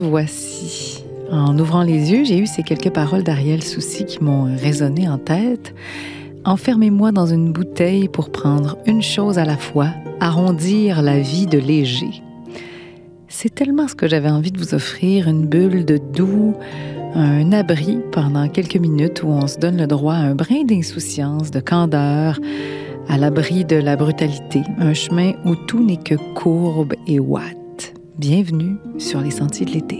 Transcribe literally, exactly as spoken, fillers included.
Voici. En ouvrant les yeux, j'ai eu ces quelques paroles d'Ariel Soucy qui m'ont résonné en tête. Enfermez-moi dans une bouteille pour prendre une chose à la fois, arrondir la vie de léger. C'est tellement ce que j'avais envie de vous offrir, une bulle de doux, un abri pendant quelques minutes où on se donne le droit à un brin d'insouciance, de candeur, à l'abri de la brutalité, un chemin où tout n'est que courbe et ouate. Bienvenue sur les sentiers de l'été.